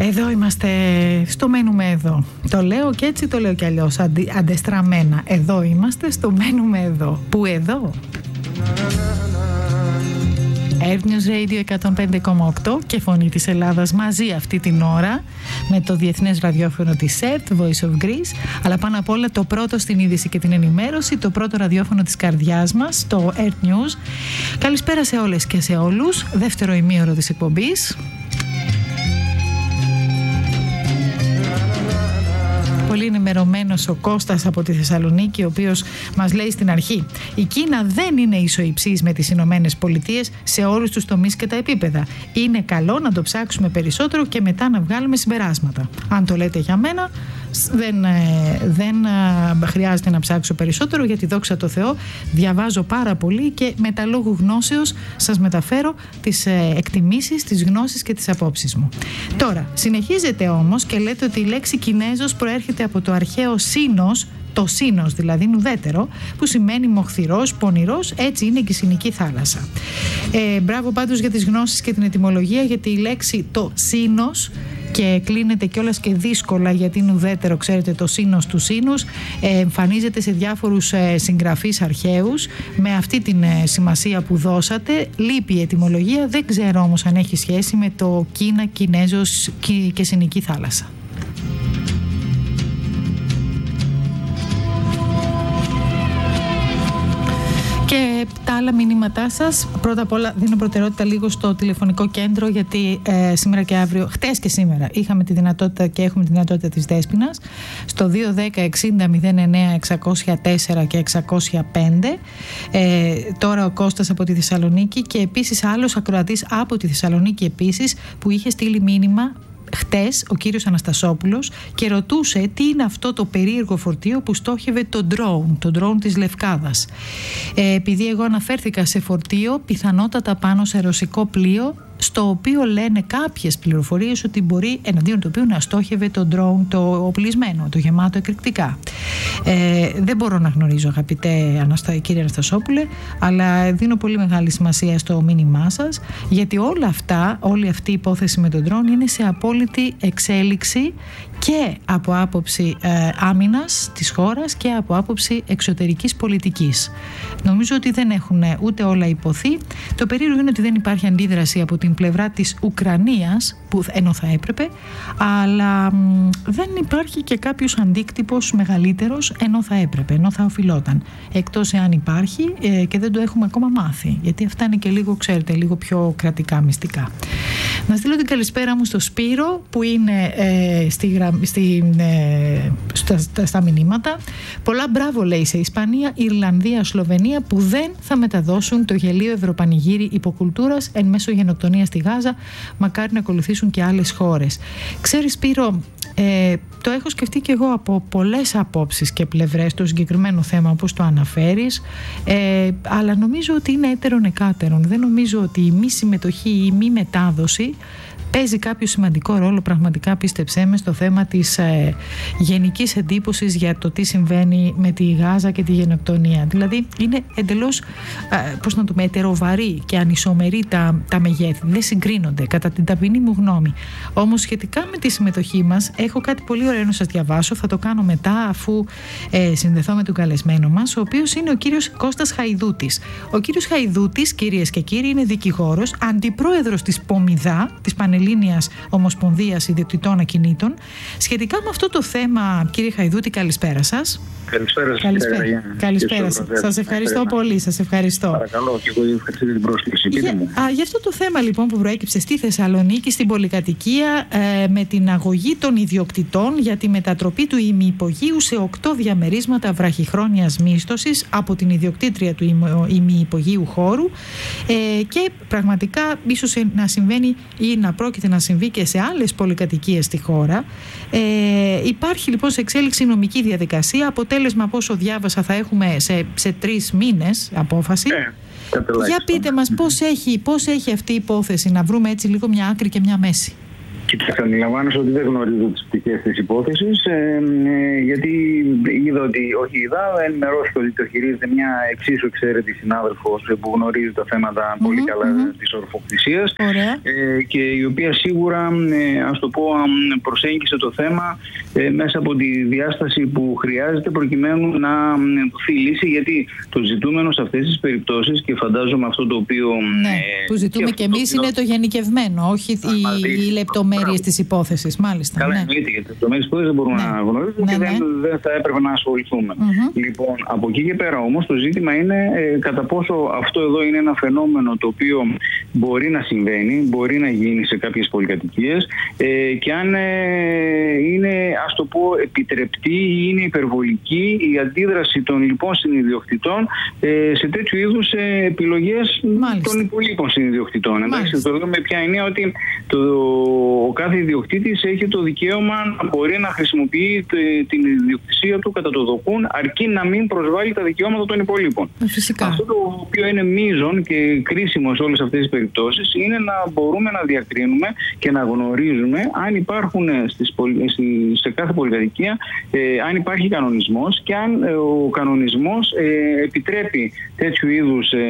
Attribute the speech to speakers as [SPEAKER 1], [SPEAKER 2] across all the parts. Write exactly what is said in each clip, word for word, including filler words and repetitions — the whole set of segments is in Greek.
[SPEAKER 1] Εδώ είμαστε, στο μένουμε εδώ. Το λέω και έτσι, το λέω κι αλλιώς, αντι, αντεστραμμένα. Εδώ είμαστε, στο μένουμε εδώ. Πού εδώ? Earth News Radio εκατόν πέντε κόμμα οκτώ και Φωνή της Ελλάδας μαζί αυτή την ώρα με το διεθνές ραδιόφωνο της Earth, Voice of Greece, αλλά πάνω απ' όλα το πρώτο στην είδηση και την ενημέρωση, το πρώτο ραδιόφωνο της καρδιάς μας, το Earth News. Καλησπέρα σε όλες και σε όλους, δεύτερο ημίωρο της εκπομπής. Πολύ ενημερωμένος ο Κώστας από τη Θεσσαλονίκη, ο οποίος μας λέει στην αρχή: η Κίνα δεν είναι ισοϊψής με τις Ηνωμένες Πολιτείες σε όλους τους τομείς και τα επίπεδα. Είναι καλό να το ψάξουμε περισσότερο και μετά να βγάλουμε συμπεράσματα. Αν το λέτε για μένα, δεν, δεν χρειάζεται να ψάξω περισσότερο, γιατί δόξα τω Θεώ διαβάζω πάρα πολύ και με τα λόγου γνώσεως σας μεταφέρω τις εκτιμήσεις, τις γνώσεις και τις απόψεις μου. Τώρα, συνεχίζετε όμως και λέτε ότι η λέξη Κινέζος προέρχεται από το αρχαίο σύνος, το σύνος δηλαδή νουδέτερο, που σημαίνει μοχθηρός, πονηρός, έτσι είναι και η Συνική θάλασσα. Ε, μπράβο πάντως για τις γνώσεις και την ετυμολογία, γιατί η λέξη το σύνος, και κλείνεται κιόλας και δύσκολα γιατί είναι ουδέτερο, ξέρετε, το σύνος του σύνους, ε, εμφανίζεται σε διάφορους ε, συγγραφείς αρχαίους με αυτή την ε, σημασία που δώσατε. Λείπει η ετυμολογία, δεν ξέρω όμως αν έχει σχέση με το Κίνα, Κινέζος και, και Συνική θάλασσα. Και τα άλλα μηνύματά σας, πρώτα απ' όλα δίνω προτεραιότητα λίγο στο τηλεφωνικό κέντρο, γιατί ε, σήμερα και αύριο, χτες και σήμερα, είχαμε τη δυνατότητα και έχουμε τη δυνατότητα της Δέσποινας στο δύο δέκα εξήντα μηδέν εννέα εξακόσια τέσσερα και εξακόσια πέντε. Ε, τώρα ο Κώστας από τη Θεσσαλονίκη και επίσης άλλος ακροατής από τη Θεσσαλονίκη επίσης, που είχε στείλει μήνυμα χτες, ο κύριος Αναστασόπουλος, και ρωτούσε τι είναι αυτό το περίεργο φορτίο που στόχευε το drone, το drone της Λευκάδας. Ε, επειδή εγώ αναφέρθηκα σε φορτίο, πιθανότατα πάνω σε ρωσικό πλοίο, στο οποίο λένε κάποιες πληροφορίες ότι μπορεί εναντίον του οποίου να στόχευε το drone, το οπλισμένο, το γεμάτο εκρηκτικά. Ε, δεν μπορώ να γνωρίζω, αγαπητέ Αναστα... κύριε Αναστασόπουλε, αλλά δίνω πολύ μεγάλη σημασία στο μήνυμά σας, γιατί όλα αυτά, όλη αυτή η υπόθεση με τον drone είναι σε απόλυτη εξέλιξη και από άποψη ε, άμυνας της χώρας και από άποψη εξωτερικής πολιτικής. Νομίζω ότι δεν έχουν ούτε όλα υποθεί. Το περίεργο είναι ότι δεν υπάρχει αντίδραση από την πλευρά της Ουκρανίας, που ενώ θα έπρεπε, αλλά μ, δεν υπάρχει και κάποιος αντίκτυπος μεγαλύτερος ενώ θα έπρεπε, ενώ θα οφειλόταν. Εκτός εάν υπάρχει ε, και δεν το έχουμε ακόμα μάθει, γιατί αυτά είναι και λίγο, ξέρετε, λίγο πιο κρατικά μυστικά. Να στείλω την καλησπέρα μου στο Σπύρο, που είναι ε, στη γραμμή. Στη, ε, στα, στα, στα μηνύματα. Πολλά μπράβο, λέει, σε Ισπανία, Ιρλανδία, Σλοβενία, που δεν θα μεταδώσουν το γελίο ευρωπανηγύρι υποκουλτούρας εν μέσω γενοκτονίας στη Γάζα. Μακάρι να ακολουθήσουν και άλλες χώρες. Ξέρεις, Σπύρο, ε, το έχω σκεφτεί και εγώ από πολλές απόψεις και πλευρές το συγκεκριμένο θέμα, όπως το αναφέρεις, ε, αλλά νομίζω ότι είναι έτερον εκάτερον. Δεν νομίζω ότι η μη συμμετοχή ή η μη μετάδοση παίζει κάποιο σημαντικό ρόλο, πραγματικά, πίστεψέ με, στο θέμα της ε, γενικής εντύπωσης για το τι συμβαίνει με τη Γάζα και τη γενοκτονία. Δηλαδή είναι εντελώς, ε, πώς να το πούμε, ετεροβαρή και ανισομερή τα, τα μεγέθη. Δεν συγκρίνονται, κατά την ταπεινή μου γνώμη. Όμως σχετικά με τη συμμετοχή μας έχω κάτι πολύ ωραίο να σας διαβάσω. Θα το κάνω μετά, αφού ε, συνδεθώ με τον καλεσμένο μας, ο οποίος είναι ο κύριος Κώστας Χαϊδούτης. Ο κύριος Χαϊδούτης, κυρίες και κύριοι, είναι δικηγόρος, αντιπρόεδρος της ΠΟΜΙΔΑ, της Πανελλήνιας Ομοσπονδίας Ιδιοκτητών Ακινήτων. Σχετικά με αυτό το θέμα, κύριε Χαϊδούτη, καλησπέρα σας.
[SPEAKER 2] Καλησπέρα σας.
[SPEAKER 1] Καλησπέρα, καλησπέρα σας. Σας ευχαριστώ Καλησπέρα. πολύ. Σας ευχαριστώ.
[SPEAKER 2] Παρακαλώ, και εγώ ευχαριστώ την πρόσκληση.
[SPEAKER 1] Για, α, για αυτό το θέμα λοιπόν που προέκυψε στη Θεσσαλονίκη, στην πολυκατοικία, ε, με την αγωγή των ιδιοκτητών για τη μετατροπή του ημιυπογείου σε οκτώ διαμερίσματα βραχυχρόνιας μίσθωσης από την ιδιοκτήτρια του ημιυπογείου χώρου, ε, και πραγματικά ίσως να συμβαίνει ή να πρόκειται να συμβεί και σε άλλες πολυκατοικίες στη χώρα. Ε, υπάρχει λοιπόν σε εξέλιξη νομική διαδικασία. Αποτέλεσμα, από όσο διάβασα, θα έχουμε σε, σε τρεις μήνες απόφαση. Ε,
[SPEAKER 2] για
[SPEAKER 1] πείτε μας πώς έχει, πώς έχει αυτή η υπόθεση, να βρούμε έτσι λίγο μια άκρη και μια μέση.
[SPEAKER 2] Κοιτάξτε, αντιλαμβάνεσαι ότι δεν γνωρίζω τις πτυχές της υπόθεσης, ε, ε, γιατί είδα ότι, όχι είδα, ενημερώθηκα ότι το χειρίζεται μια εξίσου εξαίρετη συνάδελφος που γνωρίζει τα θέματα mm-hmm, πολύ καλά mm-hmm. της ορθοκτησίας ε, και η οποία σίγουρα, ε, ας το πω, προσέγγισε το θέμα ε, μέσα από τη διάσταση που χρειάζεται προκειμένου να δοθεί λύση, γιατί το ζητούμενο σε αυτές τις περιπτώσεις, και φαντάζομαι αυτό το οποίο...
[SPEAKER 1] Ναι, ε, που ζητούμε και, και εμείς είναι το γενικευμένο, όχι οι, οι λεπτομέρειες της υπόθεσης, μάλιστα.
[SPEAKER 2] Καλά,
[SPEAKER 1] ναι.
[SPEAKER 2] εννοείται, γιατί τις λεπτομέρειες της υπόθεσης δεν μπορούμε ναι. να γνωρίζουμε ναι, και ναι. Δεν, δεν θα έπρεπε να ασχοληθούμε. Mm-hmm. Λοιπόν, από εκεί και πέρα όμως το ζήτημα είναι ε, κατά πόσο αυτό εδώ είναι ένα φαινόμενο το οποίο μπορεί να συμβαίνει, μπορεί να γίνει σε κάποιες πολυκατοικίες ε, και αν ε, είναι, ας το πω, επιτρεπτή ή είναι υπερβολική η αντίδραση των λοιπόν συνειδιοκτητών ε, σε τέτοιου είδους ε, επιλογές Μάλιστα. των υπολείπων συνειδιοκτητών. Εντάξει, το λέω με ποια έννοια ότι το, ο κάθε ιδιοκτήτης έχει το δικαίωμα να μπορεί να χρησιμοποιεί την ιδιοκτησία του κατά το δοκούν, αρκεί να μην προσβάλλει τα δικαιώματα των υπολείπων.
[SPEAKER 1] Φυσικά.
[SPEAKER 2] Αυτό το οποίο είναι μείζον και κρίσιμο σε όλες αυτές τις περιπτώσεις είναι να μπορούμε να διακρίνουμε και να γνωρίζουμε αν υπάρχουν στις, σε κάθε πολυκατοικία, ε, αν υπάρχει κανονισμός και αν ε, ο κανονισμός ε, επιτρέπει τέτοιου είδους ε,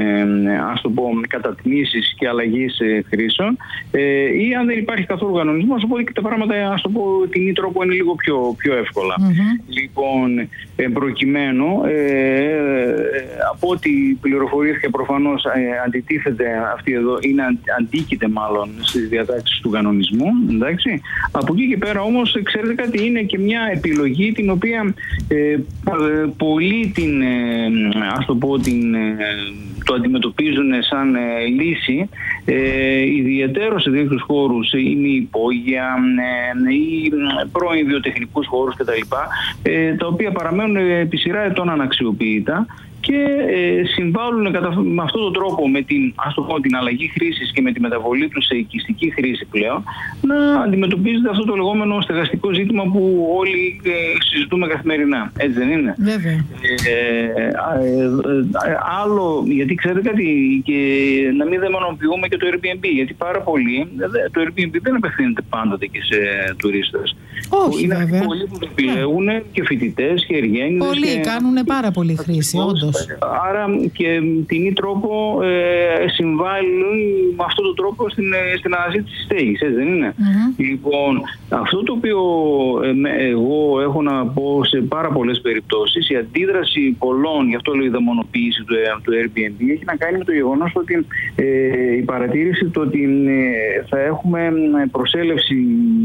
[SPEAKER 2] ας το πω, κατατμήσεις και αλλαγής ε, χρήσεων ε, ή αν δεν υπάρχει καθόλου κανονισμός, οπότε και τα πράγματα, ας το πω, την τρόπο είναι λίγο πιο, πιο εύκολα. Mm-hmm. Λοιπόν, ε, προκειμένου ε, από ό,τι πληροφορήθηκα προφανώς ε, αντιτίθεται αυτή εδώ, είναι αντίκειται μάλλον στις διατάξεις του κανονισμού, εντάξει. Από εκεί και πέρα όμως, ξέρετε κάτι, είναι και μια επιλογή την οποία ε, πολλοί την, ε, ας το πω, την, ε, το αντιμετωπίζουν σαν ε, λύση, ε, ιδιαιτέρως σε τέτοιους χώρους, ή μη υπόγεια ε, ή πρώην βιοτεχνικούς χώρους κτλ. Ε, τα οποία παραμένουν επί σειρά ετών αναξιοποιητά και ε, συμβάλλουν κατά, με αυτόν τον τρόπο με την, ας το πω, την αλλαγή χρήσης και με τη μεταβολή του σε οικιστική χρήση πλέον, να αντιμετωπίζεται αυτό το λεγόμενο στεγαστικό ζήτημα που όλοι ε, συζητούμε καθημερινά. Έτσι δεν είναι?
[SPEAKER 1] Βέβαια.
[SPEAKER 2] Ε, ε, ε, ε, άλλο, γιατί ξέρετε κάτι, και να μην δαιμονοποιούμε και το Airbnb, γιατί πάρα πολλοί, το Airbnb δεν απευθύνεται πάντοτε και σε τουρίστες.
[SPEAKER 1] Όχι,
[SPEAKER 2] είναι
[SPEAKER 1] βέβαια.
[SPEAKER 2] Πολλοί που το επιλέγουν yeah. και φοιτητές και εργένιδες.
[SPEAKER 1] Πολλοί
[SPEAKER 2] και...
[SPEAKER 1] κάνουν πάρα πολύ χρήση, όντως.
[SPEAKER 2] Άρα και την τρόπο ε, συμβάλλουν με αυτόν τον τρόπο στην, στην αναζήτηση της στέγης, έτσι δεν είναι? Mm-hmm. Λοιπόν, αυτό το οποίο ε, εγώ έχω να πω σε πάρα πολλές περιπτώσεις, η αντίδραση πολλών, γι' αυτό λέω η δαιμονοποίηση του, του Airbnb, έχει να κάνει με το γεγονός ότι ε, η παρατήρηση του ότι ε, θα έχουμε προσέλευση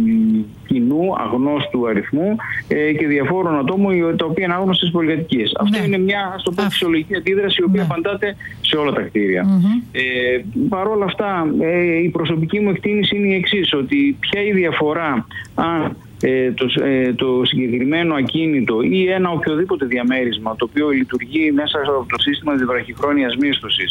[SPEAKER 2] κοινού αγνώστου αριθμού ε, και διαφόρων ατόμων τα οποία είναι άγνωστες στις πολυκατοικίες. Ναι. Αυτό είναι μια, ας το πω, φυσιολογική αντίδραση η οποία ναι. απαντάται σε όλα τα κτίρια. Mm-hmm. Ε, Παρ' όλα αυτά, ε, η προσωπική μου εκτίμηση είναι η εξής, ότι ποια η διαφορά αν ε, το, ε, το συγκεκριμένο ακίνητο ή ένα οποιοδήποτε διαμέρισμα το οποίο λειτουργεί μέσα από το σύστημα της βραχυχρόνιας μίσθωσης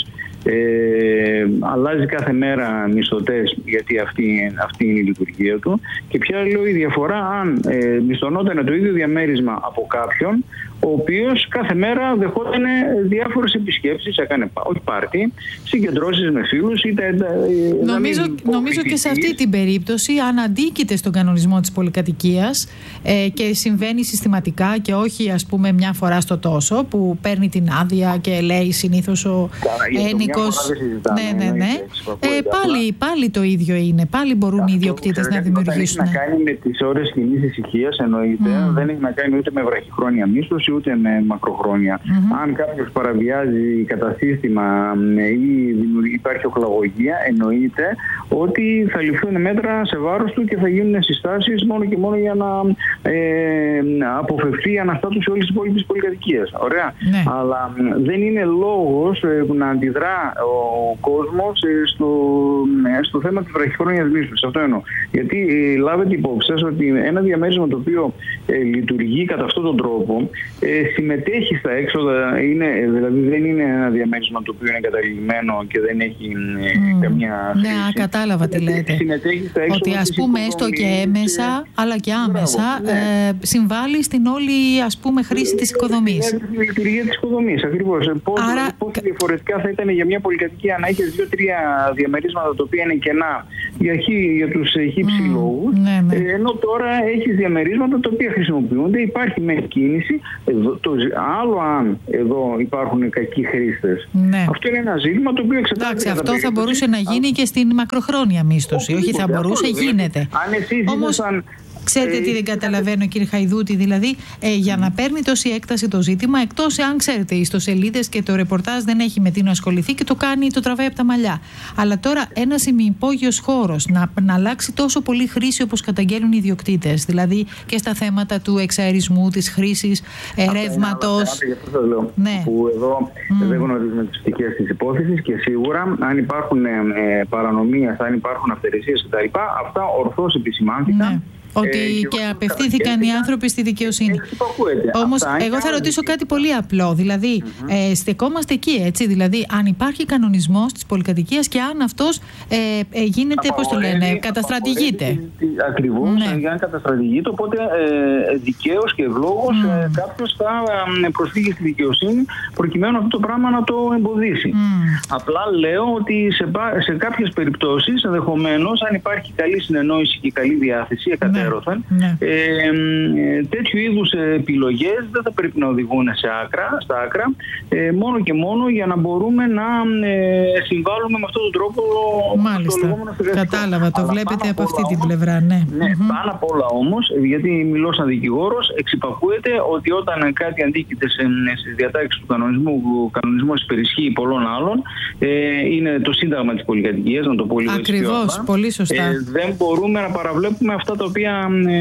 [SPEAKER 2] Ε, αλλάζει κάθε μέρα μισθωτές, γιατί αυτή, αυτή είναι η λειτουργία του, και ποια λέω η διαφορά αν ε, μισθωνόταν το ίδιο διαμέρισμα από κάποιον ο οποίος κάθε μέρα δεχόταν διάφορες επισκέψεις, έκανε όχι πάρτι, συγκεντρώσεις με φίλους. Είτε,
[SPEAKER 1] νομίζω νομίζω και σε αυτή την περίπτωση, αν αντίκειται στον κανονισμό της πολυκατοικίας ε, και συμβαίνει συστηματικά και όχι, ας πούμε, μια φορά στο τόσο, που παίρνει την άδεια και λέει συνήθως ο ένοικος. Ναι, ναι, ναι. Ε, πάλι, πάλι το ίδιο είναι. Πάλι μπορούν αυτό, οι ιδιοκτήτες να δημιουργήσουν.
[SPEAKER 2] Δεν έχει να κάνει με τις ώρες κοινής ησυχίας, εννοείται. Mm. Δεν έχει να κάνει ούτε με βραχυχρόνια μίσθωση, ούτε με μακροχρόνια. Mm-hmm. Αν κάποιος παραβιάζει κατά σύστημα ή υπάρχει οχλαγωγία, εννοείται ότι θα ληφθούν μέτρα σε βάρος του και θα γίνουν συστάσεις μόνο και μόνο για να ε, αποφευθεί η αναστάτωση όλης της υπόλοιπης πολυκατοικίας. Ωραία. Ναι. Αλλά δεν είναι λόγος ε, να αντιδρά ο κόσμος ε, στο, ε, στο θέμα της βραχυχρόνιας μίσθωσης. Αυτό εννοώ. Γιατί ε, λάβετε υπόψη σας ότι ένα διαμέρισμα το οποίο ε, λειτουργεί κατά αυτόν τον τρόπο ε, συμμετέχει στα έξοδα, είναι, δηλαδή δεν είναι ένα διαμέρισμα το οποίο είναι καταλημμένο και δεν έχει ε, mm. καμία χρήση.
[SPEAKER 1] Ναι, κατάλαβα τι λέτε. Ότι ας πούμε έστω και έμεσα και... αλλά και άμεσα Μπράβο, ναι. ε, συμβάλλει στην όλη, ας πούμε, χρήση της οικοδομής.
[SPEAKER 2] Στην λειτουργία της οικοδομής, ακριβώς. Πώς, Άρα... πώς διαφορετικά θα ήταν για μια πολυκατοικία να έχει δύο-τρία διαμερίσματα τα οποία είναι κενά για, για τους χύψη mm, λόγους,
[SPEAKER 1] ναι, ναι.
[SPEAKER 2] ενώ τώρα έχει διαμερίσματα τα οποία χρησιμοποιούνται, υπάρχει με κίνηση. Εδώ, το, άλλο αν εδώ υπάρχουν κακοί χρήστες.
[SPEAKER 1] Ναι.
[SPEAKER 2] Αυτό είναι ένα ζήτημα το οποίο εξετάζεται.
[SPEAKER 1] Εντάξει, αυτό θα μπορούσε να γίνει και στην μακροχρόνια μίσθωση. Όχι, θα μπορούσε, γίνεται.
[SPEAKER 2] Αν εσείς
[SPEAKER 1] Όμως,
[SPEAKER 2] ήσασταν...
[SPEAKER 1] Ξέρετε τι δεν καταλαβαίνω, κύριε Χαϊδούτη, δηλαδή ε, για να παίρνει τόση έκταση το ζήτημα, εκτός εάν ξέρετε, οι ιστοσελίδες και το ρεπορτάζ δεν έχει με τι να ασχοληθεί και το κάνει, το τραβάει από τα μαλλιά. Αλλά τώρα ένας ημιυπόγειος χώρος να, να αλλάξει τόσο πολύ χρήση όπως καταγγέλνουν οι ιδιοκτήτες, δηλαδή και στα θέματα του εξαερισμού, της χρήσης ε, ρεύματος.
[SPEAKER 2] Ναι. Που εδώ mm. δεν γνωρίζουμε τις πτυχές της υπόθεσης και σίγουρα αν υπάρχουν ε, παρανομίες, αν υπάρχουν αυθαιρεσίες κτλ., αυτά ορθώς επισημάνθηκαν. Ναι.
[SPEAKER 1] Ότι ε, και απευθύνθηκαν οι άνθρωποι στη δικαιοσύνη. Όμως, εγώ θα ρωτήσω κάτι πολύ απλό. Δηλαδή, mm-hmm. ε, στεκόμαστε εκεί, έτσι. Δηλαδή, αν υπάρχει κανονισμός της πολυκατοικίας και αν αυτός ε, ε, γίνεται, πώς το λένε, καταστρατηγείται.
[SPEAKER 2] Ακριβώς, ναι. Αν καταστρατηγείται, οπότε ε, δικαίως και ευλόγως mm. ε, κάποιος θα ε, προσφύγει στη δικαιοσύνη προκειμένου αυτό το πράγμα να το εμποδίσει. Mm. Απλά λέω ότι σε, σε κάποιες περιπτώσεις, ενδεχομένως, αν υπάρχει καλή συνεννόηση και καλή διάθεση, εκατέρωθεν, ναι. ε, ε, τέτοιου είδους επιλογές δεν θα πρέπει να οδηγούν σε άκρα, στα άκρα, ε, μόνο και μόνο για να μπορούμε να ε, συμβάλλουμε με αυτόν τον τρόπο.
[SPEAKER 1] Μάλιστα, κατάλαβα, το Αλλά βλέπετε από αυτή την πλευρά, ναι.
[SPEAKER 2] Ναι,
[SPEAKER 1] mm-hmm.
[SPEAKER 2] πάνω απ' όλα όμως, γιατί μιλώ σαν δικηγόρος, εξυπακούεται ότι όταν κάτι αντίκειται στις διατάξεις του κανονισμού, ο κανονισμός υπερισχύει πολλών άλλων, ε, είναι το σύνταγμα της πολυκατοικίας, να το πω λίγο έτσι.
[SPEAKER 1] Ακριβώς, πολύ σωστά.
[SPEAKER 2] Ε, δεν μπορούμε να παραβλέπουμε αυτά τα οποία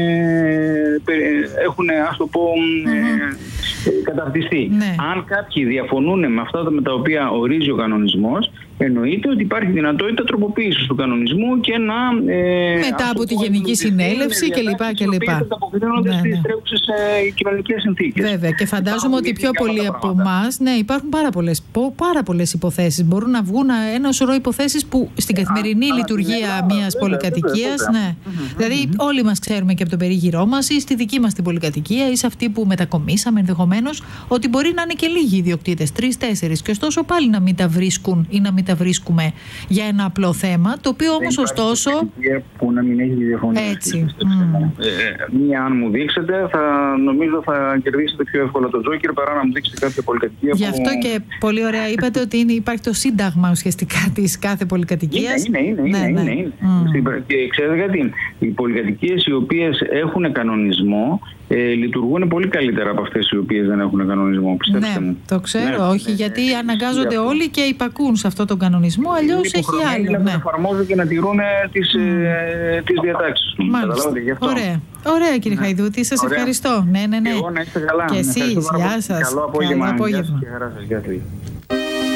[SPEAKER 2] ε, έχουν, ας το πω, mm-hmm. ε, καταρτιστεί. Ναι. Αν κάποιοι διαφωνούν με αυτά με τα οποία ορίζει ο κανονισμός, εννοείται ότι υπάρχει δυνατότητα τροποποίησης του κανονισμού και να... Ε,
[SPEAKER 1] μετά από τη Γενική Συνέλευση κλπ. κλπ.
[SPEAKER 2] Θα αποκρίνονται ναι, στις τρέχουσες ε, κοινωνικές συνθήκες.
[SPEAKER 1] Βέβαια. Και φαντάζομαι ότι πιο πολλοί από εμάς, ναι, υπάρχουν πάρα πολλές, πάρα πολλές υποθέσεις. Μπορούν να βγουν ένα σωρό υποθέσεις που στην καθημερινή α, λειτουργία μιας πολυκατοικίας. Ναι. Mm-hmm. Δηλαδή, mm-hmm. όλοι μας ξέρουμε και από τον περίγυρό μας ή στη δική μας την πολυκατοικία ή σε αυτή που μετακομίσαμε ενδεχομένως, ότι μπορεί να είναι και λίγοι ιδιοκτήτες, τρεις-τέσσερις, και ωστόσο πάλι να μην τα βρίσκουν ή να μην τα βρίσκουμε για ένα απλό θέμα, το οποίο όμως ωστόσο.
[SPEAKER 2] Που να μην έχει διαφωνία.
[SPEAKER 1] Έτσι. Mm.
[SPEAKER 2] Ε, μία, αν μου δείξετε, θα νομίζω θα κερδίσετε πιο εύκολα το τζόκερ παρά να μου δείξετε κάποια πολυκατοικία.
[SPEAKER 1] Γι' αυτό
[SPEAKER 2] που...
[SPEAKER 1] και πολύ ωραία είπατε ότι είναι, υπάρχει το σύνταγμα ουσιαστικά της κάθε πολυκατοικίας.
[SPEAKER 2] Είναι, είναι, είναι.
[SPEAKER 1] Ναι,
[SPEAKER 2] είναι,
[SPEAKER 1] ναι.
[SPEAKER 2] είναι.
[SPEAKER 1] Mm.
[SPEAKER 2] Και ξέρετε γιατί, οι πολυκατοικίες οι οποίες έχουν κανονισμό ε, λειτουργούν πολύ καλύτερα από αυτές οι οποίες δεν έχουν κανονισμό. Πιστέψτε
[SPEAKER 1] ναι,
[SPEAKER 2] μου.
[SPEAKER 1] το ξέρω,
[SPEAKER 2] ναι,
[SPEAKER 1] όχι,
[SPEAKER 2] ναι,
[SPEAKER 1] γιατί
[SPEAKER 2] ναι,
[SPEAKER 1] αναγκάζονται
[SPEAKER 2] ναι,
[SPEAKER 1] όλοι και υπακούν σε αυτό τον κανονισμό, αλλιώς έχει άλλο.
[SPEAKER 2] Να
[SPEAKER 1] ναι.
[SPEAKER 2] εφαρμόζουν και να τηρούν τις, mm. ε, τις διατάξεις του.
[SPEAKER 1] Μάλιστα. Ωραία. Ωραία, κύριε ναι. Χαϊδούτη, σας Ωραία. ευχαριστώ. Ναι, ναι, ναι.
[SPEAKER 2] Και εγώ να είστε καλά.
[SPEAKER 1] Και εσείς, γεια σας.
[SPEAKER 2] Καλό απόγευμα. Καλό απόγευμα. Γεια σας και χαρά σας. Γεια σας.